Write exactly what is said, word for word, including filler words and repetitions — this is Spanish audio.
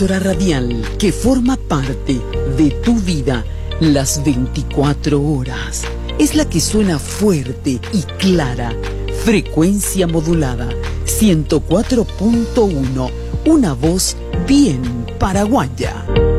emisora radial que forma parte de tu vida las veinticuatro horas. Es la que suena fuerte y clara. Frecuencia modulada, ciento cuatro punto uno. Una voz bien paraguaya.